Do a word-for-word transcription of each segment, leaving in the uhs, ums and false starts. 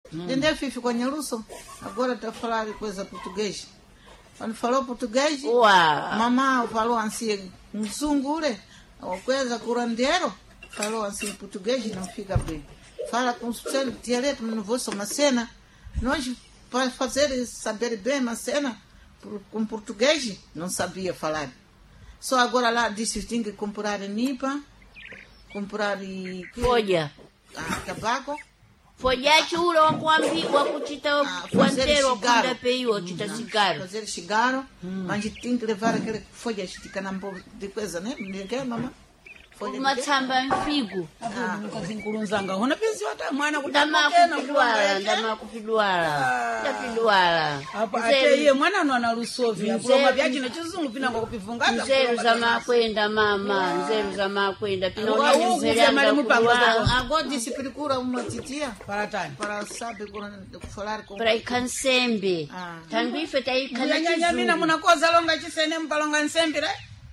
Entendeu, Fifi? Ficou Nhaluso. Agora está a falar coisa português. Quando falou português, Uau. mamãe falou assim, mzungure, ou coisa curandeiro, falou assim, português não fica bem. Fala com o seu dialeto no vosso uma cena. Nós, para fazer, saber bem uma cena, por, com português, não sabia falar. Só agora lá disse que tem que comprar nipa, comprar e, Folha. ah, tabaco. Folha chura wakwambi wakuchita kwantero kunda peio chita cigaro. Fazer cigarro, mas tem que levar aquela folha de canambo de coisa, né? Ninguém, mamãe? Folha Matsamba mfigo. Kazinkulunzanga hona penzi wata mwana Ndama kupidwala, ndama kupidwala. Ndapidwala. apa ate iye mwana ano ana lusovi apuloma byachi na chizungu pinanga kupivungata Nzeru za makwenda mama, nzeru za makwenda pino Agora, nyeru huku nzeru jamani anga mupango kuwa. Agora disse procura uma titia paratani para saber falar com Pra ikansembe. Ah. Tanbife taikana nyanya mina kizungu. munakoza longa chisene mpalonga nsembire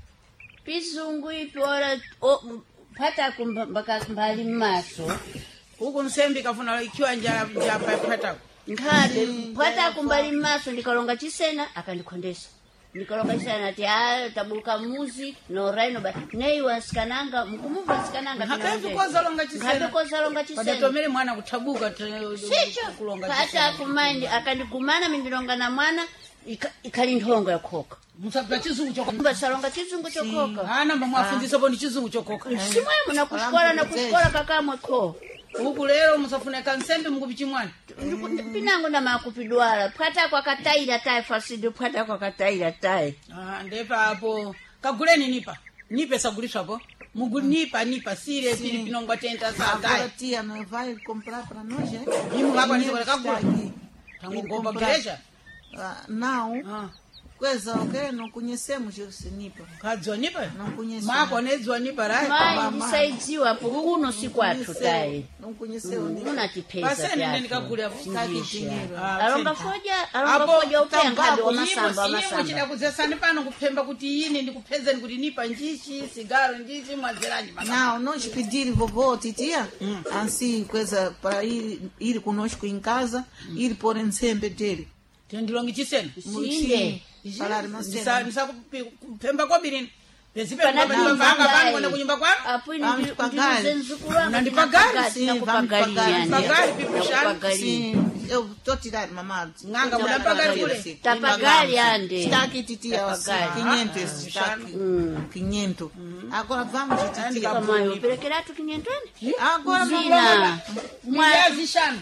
Pizungu ipi ora o- pata kumbaka mbali maso. huku nsembi kafuna ikiwa nja nja pata Nkati pata kumbali maso ndikalonga chisena akandikondesa. Ndikalonga chisena ati ah tabuka muzi no raino ba nei wasikananga mkumuva sikananga hakafi koza longa chisene Ngabe koza longa chisena. padatomere mwana kutabuka Sicho kulonga pata chisene kumandi akandigumana mindilonga na mwana ika- ikali nthongo yakoka. musabda chizungu choko Basalonga chizungu chokoka. hana mwafundisa boni chizungu chokoka Simwe muna kushkola na kushkola kakamwe ko. huku lero musafuneka nsembe mukupichi mwana Pinango na makupidwala. Pata kwa kataira tai fasido pata kwa kataira tai. ah ndepa hapo kaguleni nipa nipe sagulishwapo mugunipa nipa sire pili pinongwa tenta agora sadai tia não vai comprar para nós, é? Imu hapa niko Está kagula aqui. tangu Tem ngomba comprar. gereja Ah, não, ah coisa, ok? Não conhecemos esse nipa. kadzwa nipa Não conhecemos. mako nedzwa nipa rai Mai nisaidziwa hapo kuno siku atu tai. Não conheceu o nipa. Una tipesa paseni nene pia. nikagulya Está aqui dinheiro. Alonga foja, alonga foja upenga wa masamba wa chida masamba. kudzesani pano kupemba kuti ini ndikupezeni kuti nipa njichi sigaro njichi mwazeranji Não, nós pedir vovô, titia, assim, coisa, para ir, ir conosco em casa, ir pôr em sempre dele. tendilongi chiseni Sinde. Falar uma cena. ndisa kupemba kobirini pezipe Pana panga kunyumba pano gai. kwenda kunyumba kwanu Apo ini Vamos ndi- pagar. ndiruze nzukulu wangu Unandipagali? ndinapagari, Sim, ndinakupagari vamos pagar. yani. Pagali, pipo shani. Ndinakupagari. Sim, eu estou tirando, mamãe. Nganga, munapagali kule? Tapagali ande. Está aqui, titia, Tapagali. quinhentos, está aqui. quinhentos. Agora vamos, titia. Kamayo, uperekeratu kinyentweni? Agora, mamãe. Zina. miyazi shanu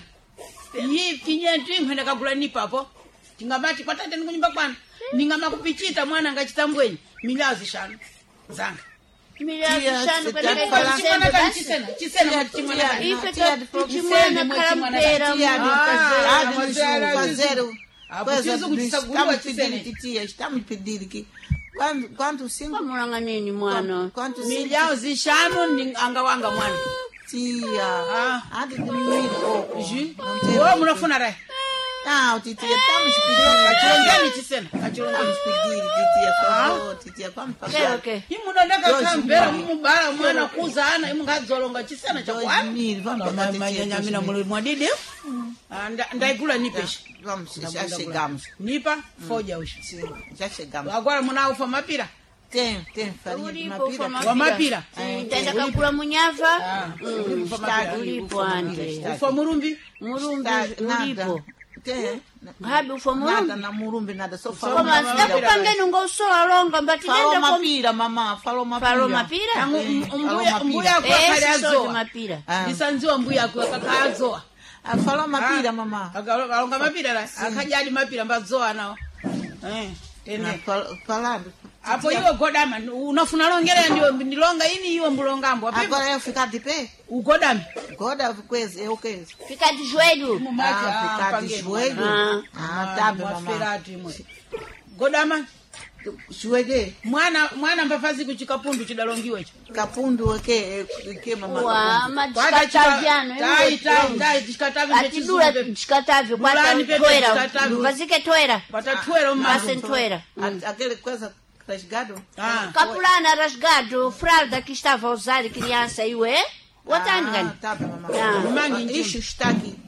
yi kinyentu imwe ndakagula nipapo tingamati patate ndikunyumba kwanu ndingama kupichita mwana ngachitambweni milazi shanu zanga Miliazi Tia, shanu tia, katika tia, isembe chimwana kani basi. chisena chisena Tia, mwati chimwana tia, kani Ife tia, to tia, chimwana tia, karampera Tia, mu- Ah, ah, mas fazer, era fazer Ah, coisa preciso dos- kutisagulua estamos chisene. pedindo, titia, estamos pedindo que quando, quanto cinco, Kwamulanga nini mwana? quanto cinco, milazi shanu ndi- angawanga mwana tia, Ah. hadi diminuir pouco. Ji? Não tem wo muito. munafuna rai Não, titia, estamos pedindo, achilongeni chisena vamos pedir, titia, por favor, titia, vamos Okay, pagar. okay. imuno ndakakambera Dois mumubala mwana kuzana imungadzolonga chisena Dois chakwanu mil, vamos pagar, titia, manyanyamina dois mil. mwadidi Ah, nda- ndaigula nipeshi Vamos, já chegamos. nipa foja ushi Sim, já chegamos. agora munaufa mapira Tem, tem farinha de Ulipo mapira. ufa wa mapira Utaenda kakula munyava? Ah, Mm, ulipo staki, mapira. ulipo ande. ufa murumbi Murumbi Tá, nada. ulipo. Tem. Ngabe ufa Nada murumbi? na murumbi, nada. Só Só falou Koma mapira. sidakupangeni ungosola longa mbati Falou nenda kom- mapira, mamã. Falou mapira. Falou mapira? Tangu Eh, m- falou mbuya mapira. mbuya kwa Eh, kale sisote azoa mapira. Ah, lisanziwa mbuya kwa kaka azoa ah, falou mapira, mamã. akalonga mapira la akajali mapira mbazoa nao eh Ah, tene fal- Falando. apo iwe godama unafuna longera ndio ndilonga ini iwe mbulongambo apipa Agora eu ficar de pé? ugodami Goda, coisa, eu coisa. Fica de joelho. mumati Ah, ficar de joelho? Ah. Ah, tá bem, mamã. mwaferati mwe godama Joelho. mwana mwana mbafazi kuchikapundu chidalongiwe icho Capundo, o que? O que, mamã? Wa Kwada chipa- madikatavyano. tai tai tai chikatavi Atidula chikatavyo kwata Mulani pepe toera. chikatavyo. Vazike toera. patatwero Basi mmazo toera. A- Aquele coisa rasgado? ah Capulana rasgado, fralda que estava a usar criança e ué. Ah, Watangani. tá bem, mamã. Ah. Mangi Isso está aqui.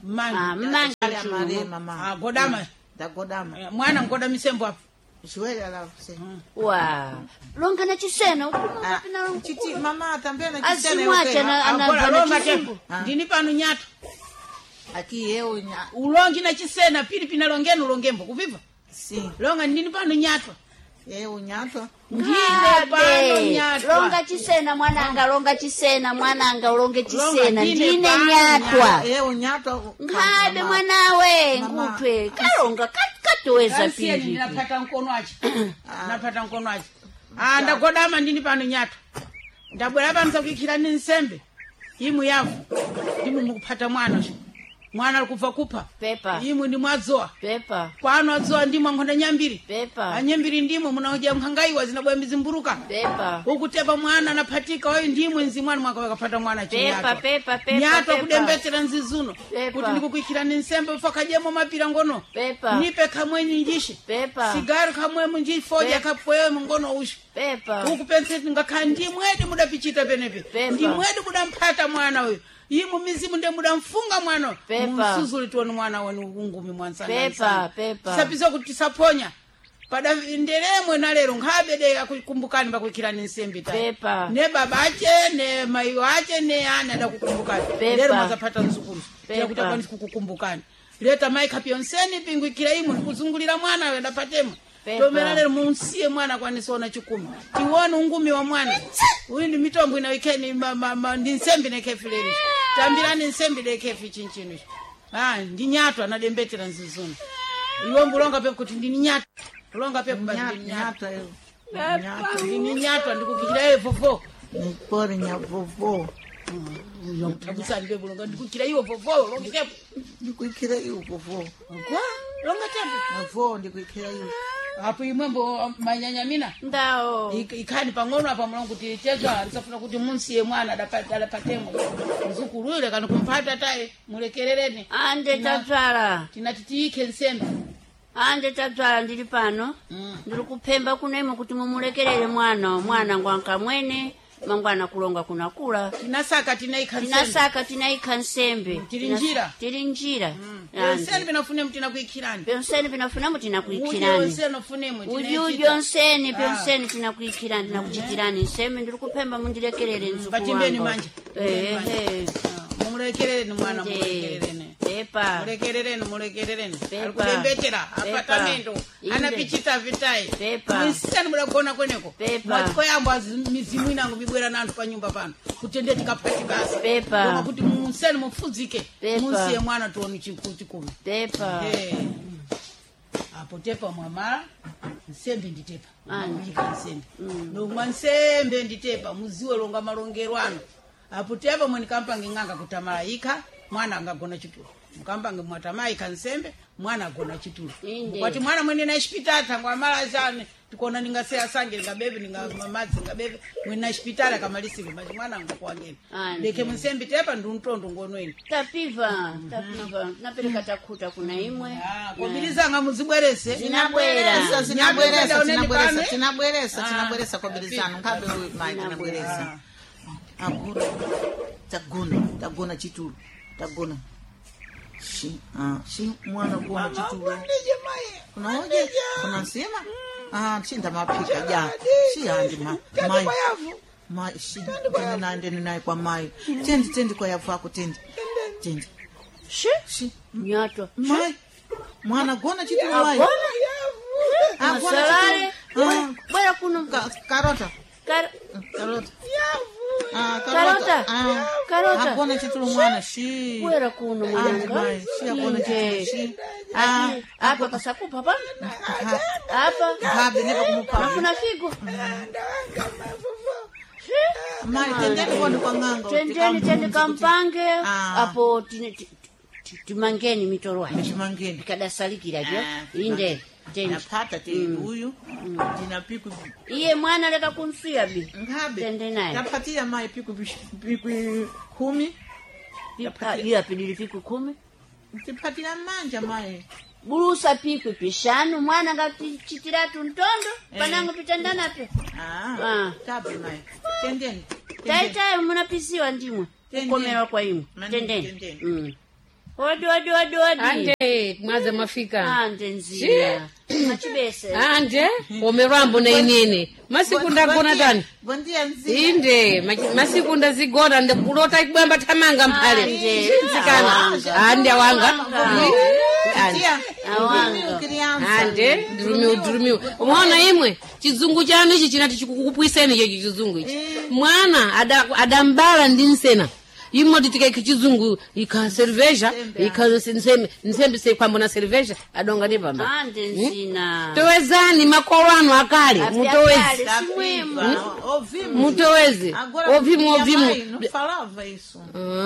Mmangi. Ah, mmangi Ale chulu. amare mama. Ah, godama. Da godama. Eh, Mwana ngoda misembo hapo. Shwele alafu se. Wa. Longa na chisena Ah, ukuma pina. chiti mama atambia na Asimwache kisene na- yote. Akola ana longa chisungu. tembo. Ah. Ndini pano nyato. Aki yeo nya. Ulongi na chisena pili pina longenu longembo kuviva. Si. Longa ndini pano nyato. Yeo nyato. Ndine pano nyato. Longa chisena mwananga, longa chisena mwananga, ulonge chisena. Longa ndine Ndine pano nyatwa. Yeo nyato. Ngade mwanawe Mama. ngutwe. Kalonga kat- katoweza Kansieni pili. napata mkono wachi. Napata mkono wachi. Ah, ndagodama ndini pano nyato. Ndabwera pano sakikira ni nsembe. Imu yavu. Imu mukupata mwana. Mwana alikufa kupa. Pepa. Imu ni mwazoa. Pepa. Kwano azoa ndimo ngonda nyambiri. Pepa. Anyambiri ndimo munaoja mhangaiwa zinabwa mizimburuka. Pepa. Ukutepa mwana anapatika wewe ndimo nzi mwana mwaka wakapata mwana Pepa, chinyato. pepa, pepa, Nyato pepa. kudembetera nzizuno. Pepa. Kuti ndikukwikira ni nsembe faka jemo mapira ngono. Pepa. Nipe kamwe njishe. Pepa. Sigari kamwe munjifoja Pepa. kapwewe ngono ushi. Pepa. Huku penseti ngakha ndimwedi mudapichita penepe. Pepa. Ndimwedi mudampata mwana uyu. Imu mizimu nde mudamfunga mwana. Pepa. Msuzuli tuoni mwana wenu ungumi mwansana. Pepa, pepa. Sapizo kuti saponya. Pada nderemwe na lero ngabede akukumbukani bakuikirani nsembe ta. Pepa. Ne babache ne mai wache ne ana da kukumbukani. Pepa. Lero mazapata nzukuru. Pepa. Lero kutakwani kukukumbukani. Leta mai kapionseni pingwikira imu kuzungulira mwana wenda patemo. Pepa. Tomera lero munsiye mwana kwanisona chikumi. Tiwone ungumi wa mwana. Uyu ndi mitombo ina wikeni ma, ma, ma ndi nsembe ne kefileri. Tambirani nsembe de kefi chinchino. Ah, ndi nyato anadembetera nzizuni. Iwo mbulonga pe kuti ndi nyato. Kulonga pe kubasi ndi nyato. Nyato yeo. Nyato ndi nyato ndikukira ye vovo. Ni pori nya vovo. Yo tabusa ndi bulonga ndikukira iwo vovo longa tepo. Ndikuikira iyo vovo. Kwa longa tepo. Vovo ndikuikira iyo. Hapo imwembo manyanyamina. Ndao. Ik- Ikani pangono apa mulongo kuti tezwa nsafuna kuti munsiye mwana adapata adapatemo. Mzukuru yule kana kumpata taye mulekerereni. Ande tadzala. Tinatitiike nsembe. Ande tadzala ndili pano. Mm. Ndiri kupemba kunemo kuti mumulekerere mwana. Mwana ngwanka mwene. Mangwana kulonga kunakula. Tinasaka tinaika nsembe. Tinasaka tinaika nsembe. Tili Tinas- njira. Tili njira. Nsembe Ande. binafune mtina kuikirani. Pyonseni pinafunamo Ujo tinakuikirani. nseno funemo Ujuju onseni Ah. pyonseni tinakuikirani tinakuchitirani nsembe ndiri kupemba mundilekerere nzukulu Patimbeni wanga. manja. Eh eh. Mumulekerereni mwana Nje. mumulekerereni. Pepa. Mulekerereni mulekerereni. Pepa. Alikudembetera Pepa. apartamento. Inde. Anapichita vitai. Pepa. Mwisani mudagona kweneko. Pepa. Mwatiko yambo azi- mizimu inangu mibwera nantu pa nyumba pano. Kutende tikapati basi. Pepa. Koma kuti museni mufuzike. Pepa. Musiye mwana tuoni chikumi. Pepa. Eh. Apo tepa mwamala. Nsembe nditepa. Ande. Ndika nsembe. Nomwa nsembe nditepa. Muziwe longa malongero ano. Apo tepa mweni kampange nganga kutamalayika. Mwana angagona chitulo. Mkampange mwatamaika nsembe. Mwana agona chitulo. Inde. Kwati mwana mwene na hospitali tangwa mala zane. Tukona ningaseya sange ngabebe ningamadzi ngabebe. Mwene na hospitali kamalisiwe. Machi mwana ngakuangeni. Ande. Leke msembe tepa nduntondo ngonoini. Tapiva. Tapiva. Napeleka takuta kuna imwe. Ah, kobiliza nga muzibwerese. Zinabweresa, zinabweresa, Nyambe zinabweresa, ndane. tinabweresa, Ah. tinabweresa kobilizano. Ngabe uyu mai tinabweresa. Aguna. Tagona, tagona chitulu. Tagona. Shi, ah, shi mwana kuona chitulu. Unaoje? Unasema? Ah, chinda mapika ja. Shi andi ma. Mai. Mai shi. Tende nande ninaye kwa mai. Tendi tendi kwa yafu ako tendi. Tendi. Shi. Shi. Nyato. Mai. Mwana kuona chitulu mai. Agona? Ah, kuona Masalale. chitulu. Ah. Bwera kuno. Ka- Karota. Kar- Karota. Ah, Karota. Ah. Karota. Hakuna chitulu mwana shi. Bwera kuno Ah, mwananga. mai. Shi hakuna Inde. chitulu shi. Ah, Apa kasakupa pa? ha- Apa? habe never kumupa. Hakuna figo. Mai tendeni kwa kwa nganga. Tendeni tende kampange. Ah. Apo tine- ti- ti- timangeni mitoro wacho. Mishimangeni. Kadasalikira byo. Ah, Inde. Tende. Napata te huyu. Dina piku. Iye mwana leka kunsuya bi. Ngabe. Tende naye. Tapatia mai piku bish- piku kumi. Ah, iya pidili fiku kumi. Tipatia manja mai. Burusa piku pishanu mwana ngatichitiratu ntondo. Eh. Panango pitandana pe. Ah. Ah. Tabe mai. Tendeni. Taita munapisiwa ndimwe. Tendeni. Kukomerwa kwa imwe. Mani, Tendeni. tendeni. Mm. odi odi odi odi ande mwaza mafika ande nzira machibese ande omerambo na inene masiku ndagona tani bondia nzira inde ma- masiku ndazigona ndakulota kubamba tamanga mphale Ande. zikana ande awanga tia Awanga. criança ande durumiu durumiu mwana imwe chizungu chanu ichi chinati chikukupwiseni ichi chizungu ichi mwana ada adambala ndi nsena imwe titika ikichizungu ika cerveja ika nsembe nsembe se kwambo na cerveja adonga ndi pamba ande nzina towezani makolo anu akale mutowezi simwemo ouvimos mutowezi agora ovimu minha ovimu mãe não falava isso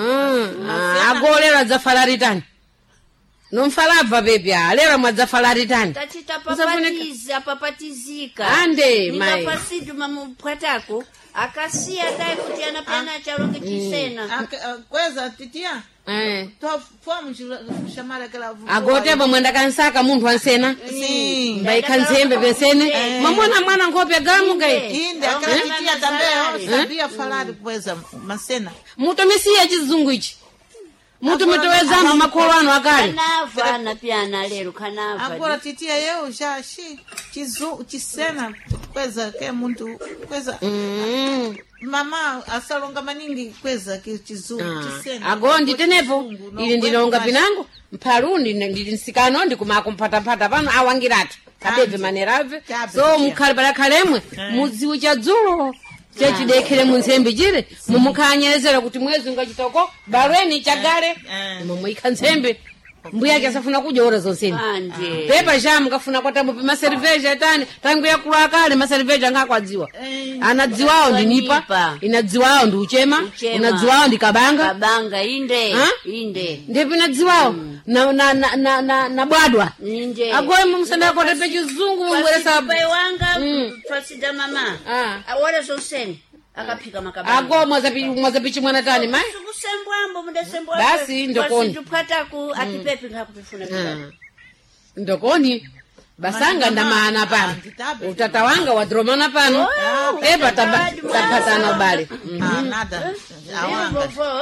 Ah, agolera dzafalaritani nomfalabva bebi alera mwadzafalaritani tachita Usafuneka- papatiza papatizika Ande, mai. nikapasidu mamupwatako akasiya dai kuti anapana charonge chisena A- a coisa titia Eh. Tô, fomos chamar aquela vovó agoteva mwenda kansaka munthu ansena sim mbaika nzembe pesene mamona mwana nkhope gamu gai Inde, aquela Eh? titia também Eh? eu sabia falar coisa uma cena mutomisiya chizungu ichi mutometowezano makolo anu akale kanava anapyana lero kanava agora titia eu já achei tizu tisena coisa que é muito coisa Mm. mama asalonga maningi coisa que tizu tisena ago nditenepo ili ndilonga pinango mphalundi ndili nsikano ndikumako mphatapata pano awangiratu kabebe manerabve Kabe, so tia. mukhale palakhalemwe mudziwu cha dzulo chachidekhere munsembe chire mumukhanyerezera kuti mwezi ungachitoko balweni chagale Eh. mumuyikha nsembe mbuya chasafuna kudya ora zonseni ande pepa cha mukafuna kwatamo pa maserveja tani tangu yakulu akale maserveja ngakwadziwa Eh. anadziwawo ndi nipa Nipa. inadziwawo ndi uchema Uchema. inadziwawo ndi kabanga kabanga inde Ha? inde ndipo inadziwawo na na na na na, na bwadwa inde agoye mumsandako tepe chizungu mumweresa pai wanga Mm. twasida mama Ah. awole zonseni akaphika makabanga ago mwazapi mwazapichi mwana tani mai kusembwambo mudasembwa Basi, ndokoni. tupataku atipepi ngakutufuna Ah. ndokoni basanga ndamana pano utata wanga wadromana pano pepa taba- tapatana ubale ah nada awanga vovo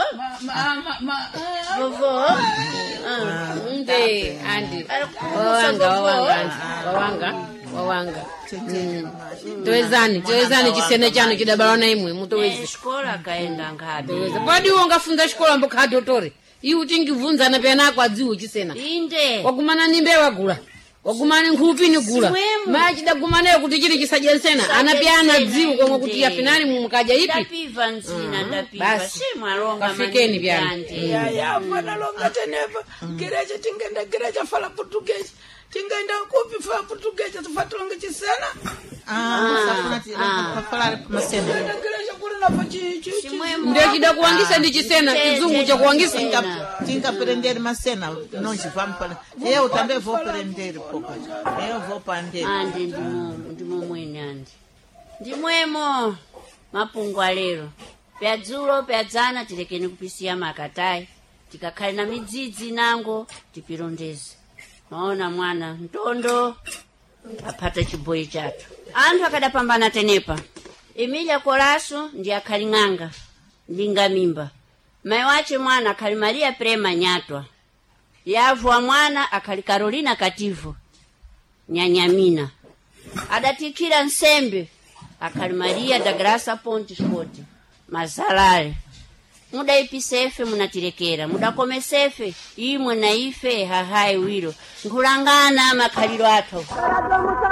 vovo nde andi wawanga wawanga andi wawanga wawanga towezani towezani chisene chanu chidabalana imwe mutowezi xikola akaenda ngabe toweza padi iwo ngafunza xikola mbokha dotore iwe utingivunzana penako adziwo chisena inde wagumana ni mbewa gula wagumana nkhupi ni gula Simwemu. maya chidagumanayo kuti chili chisadyensena anapyana dziwo komwe kuti yapinali mumukaja ipi ndapiva nzina ndapiva basi. simwalonga Kafikeni pyano. ya fana longa tenepa gereja tingenda gereja fala português tingenda kupi fala português tufatonga chisena ah safuna ti para falar uma cena tingenda gereja kuri napo chi chi chi Simwemu. ndio chidakuwangisa ndi chisena chizungu chakuwangisa tinha tinha aprender uma cena nós vamos para eu também vou aprender pouco eu vou aprender andi ndimo ndimo mwene andi ndimwemo mapungwa lero pyadzulo pyadzana tilekeni kupisiya makatayi tikakhale na midzidzi nango tipilondeze maona mwana mtondo aphata chiboyi chathu anthu akadapambana tenepa emilia kolaso ndi akhali ng'anga ndinga mimba mayi wace mwana akhali maria prema nyatwa yavu wa mwana akhali carolina kativo nyanyamina adatikhira nsembe akhali maria da graça ponte scott mazalale mudaipisefe munatirekera mudakomesefe imwe na ife hahayi wiro nkhulangana makhaliro athu